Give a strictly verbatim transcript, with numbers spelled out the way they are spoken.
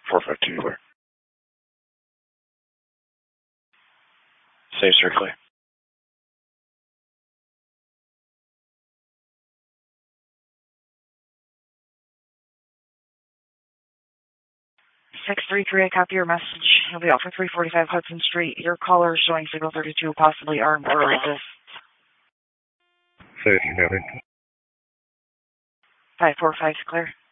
four five two clear. Safe, sir, clear. six three three, I copy your message. You'll be out for three forty-five Hudson Street. Your caller is showing signal thirty-two, possibly armed or resist. Safe, copy. five four five, clear.